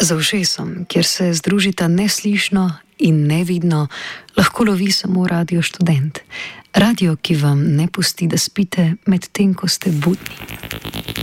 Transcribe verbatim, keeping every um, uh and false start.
Za ušesom, kjer se združita neslišno in nevidno, lahko lovi samo Radio Študent. Radio, ki vam ne pusti, da spite, medtem ko ste budni.